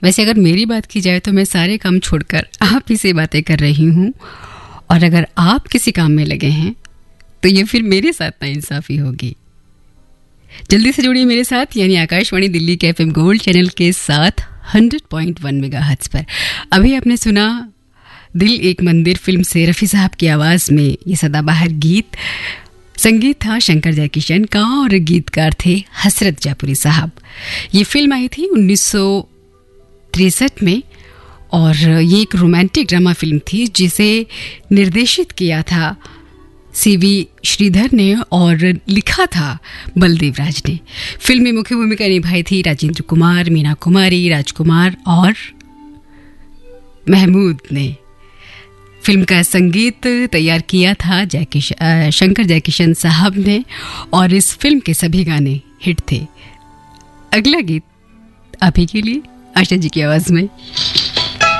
वैसे अगर मेरी बात की जाए तो मैं सारे काम छोड़कर आप ही से बातें कर रही हूँ, और अगर आप किसी काम में लगे हैं तो ये फिर मेरे साथ नाइंसाफ़ी होगी। जल्दी से जुड़िए मेरे साथ, यानी आकाशवाणी दिल्ली के FM गोल्ड चैनल के साथ 100.1 मेगाहर्ट्ज़ पर। अभी आपने सुना दिल एक मंदिर फिल्म से रफ़ी साहब की आवाज़ में ये सदाबहार गीत। संगीत था शंकर जयकिशन का और गीतकार थे हसरत जयपुरी साहब। ये फिल्म आई थी 1963 में और ये एक रोमांटिक ड्रामा फिल्म थी जिसे निर्देशित किया था CV श्रीधर ने और लिखा था बलदेव राज ने। फिल्म में मुख्य भूमिका निभाई थी राजेंद्र कुमार, मीना कुमारी, राजकुमार और महमूद ने। फिल्म का संगीत तैयार किया था शंकर जयकिशन साहब ने और इस फिल्म के सभी गाने हिट थे। अगला गीत अभी के लिए आशा जी की आवाज़ में।